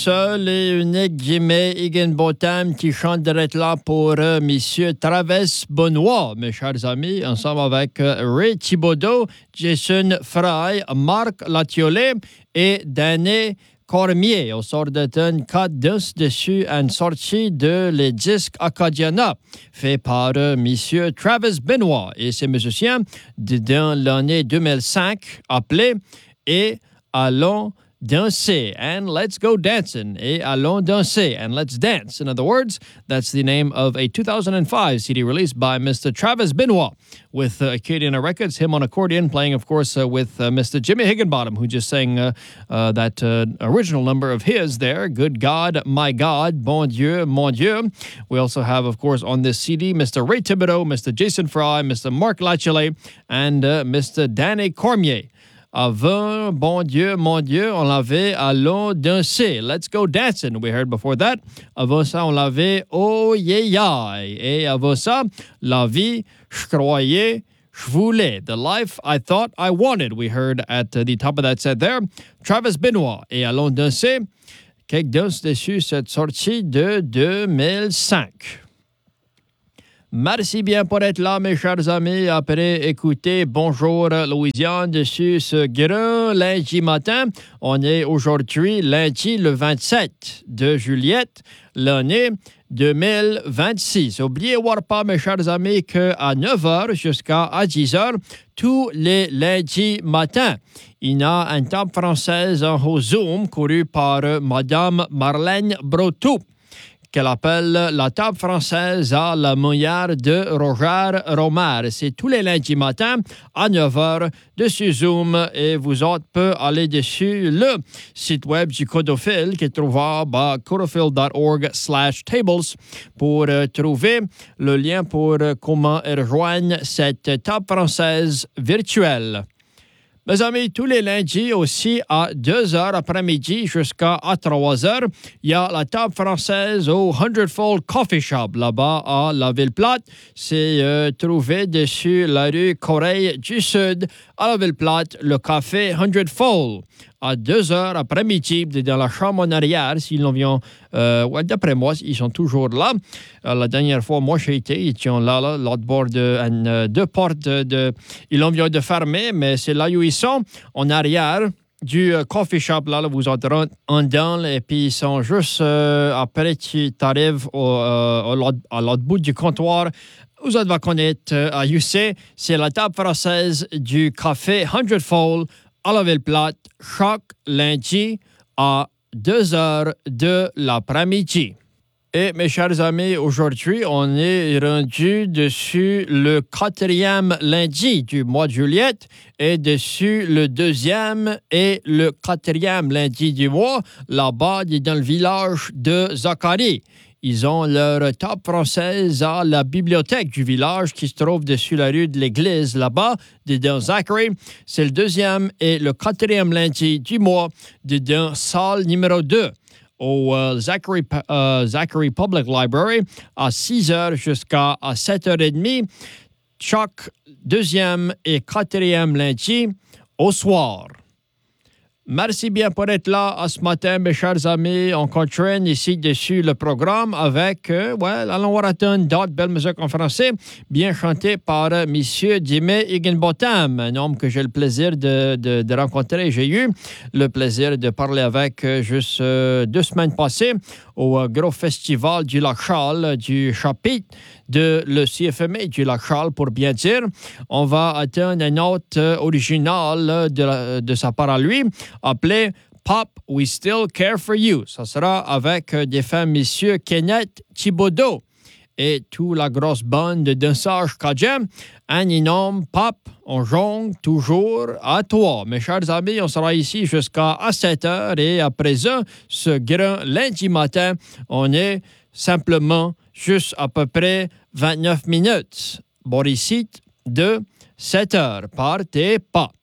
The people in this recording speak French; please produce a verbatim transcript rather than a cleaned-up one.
Seul et unique Jimmy Higginbotham qui chante direct là pour euh, Monsieur Travis Benoît, mes chers amis, ensemble avec euh, Ray Thibodeau, Jason Fry, Marc Latiolet et Danny Cormier. On sort de tonne quatre disques dessus une sortie de les disques Acadiana, fait par euh, Monsieur Travis Benoît et ses musiciens de, dans l'année deux mille cinq, appelé Et allons danser, and let's go dancing, et allons danser, and let's dance. In other words, that's the name of a two thousand five C D released by Mister Travis Benoît with uh, Acadiana Records, him on accordion, playing, of course, uh, with uh, Mister Jimmy Higginbotham, who just sang uh, uh, that uh, original number of his there, Good God, My God, Bon Dieu, Mon Dieu. We also have, of course, on this C D, Mister Ray Thibodeau, Mister Jason Fry, Mister Marc Latiolet, and uh, Mister Danny Cormier. Avant, bon Dieu, mon Dieu, on l'avait allons danser. Let's go dancing, we heard before that. Avant ça, on l'avait oh yeah yeah. Et avant ça, la vie, je croyais, je voulais. The life I thought I wanted, we heard at uh, the top of that set there. Travis Benoît et allons danser. Quelques danses dessus cette sortie de deux mille cinq. Merci bien pour être là, mes chers amis. Après écouter Bonjour Louisiane dessus ce grand lundi matin. On est aujourd'hui lundi le vingt-sept de juillet, l'année deux mille vingt-six. Oubliez pas, mes chers amis, qu'à neuf heures jusqu'à dix heures, tous les lundis matins, il y a une table française en Zoom courue par Madame Marlène Broteau, qu'elle appelle la table française à la manière de Roger Romère. C'est tous les lundis matins à neuf heures dessus Zoom et vous autres pouvez aller dessus le site web du Codophile qui est trouvable à codophile.org slash tables pour euh, trouver le lien pour euh, comment rejoindre cette table française virtuelle. Mes amis, tous les lundis aussi à deux heures après-midi jusqu'à trois heures, il y a la table française au Hundredfold Coffee Shop, là-bas à la Ville-Plate. C'est euh, trouvé dessus la rue Correille du Sud, à la Ville-Plate, le café Hundredfold. À deux heures après-midi, dans la chambre en arrière, s'ils l'ont vu, euh, ouais, d'après moi, ils sont toujours là. Euh, la dernière fois, moi, j'ai été, ils étaient là, là, l'autre bord de une, euh, deux portes. De, de, ils l'ont vu de fermer, mais c'est là où ils sont, en arrière du euh, coffee shop. Là, là, vous entrez en dedans, et puis ils sont juste euh, après, tu arrives au, euh, à l'autre bout du comptoir. Vous allez connaître euh, à U C, c'est la table française du café Hundredfold à la Ville-Plate, chaque lundi à deux heures de l'après-midi. Et mes chers amis, aujourd'hui, on est rendu dessus le quatrième lundi du mois de juillet et dessus le deuxième et le quatrième lundi du mois, là-bas, dans le village de Zacharie. Ils ont leur table française à la bibliothèque du village qui se trouve dessus la rue de l'église là-bas, dedans Zachary. C'est le deuxième et le quatrième lundi du mois, dedans salle numéro deux au uh, Zachary, uh, Zachary Public Library à six heures jusqu'à sept heures trente, chaque deuxième et quatrième lundi au soir. Merci bien pour être là à ce matin, mes chers amis. On continue ici dessus le programme avec, euh, ouais, allons voir d'autres belle musique en français, bien chantée par euh, Monsieur Jimmy Higginbotham, un homme que j'ai le plaisir de, de, de rencontrer. J'ai eu le plaisir de parler avec euh, juste euh, deux semaines passées au euh, gros festival du Lac-Charles, du chapitre de le C F M A du Lac-Charles, pour bien dire. On va atteindre une note euh, originale de, la, de sa part à lui, appelé Pop, We Still Care for You. Ça sera avec euh, des femmes, Monsieur Kenneth Thibodeau et toute la grosse bande de danseurs cajun. Un énorme Pop, on jongle toujours à toi. Mes chers amis, on sera ici jusqu'à sept heures et après ça, ce grand lundi matin, on est simplement juste à peu près vingt-neuf minutes. Boricite de sept heures. Partez pas.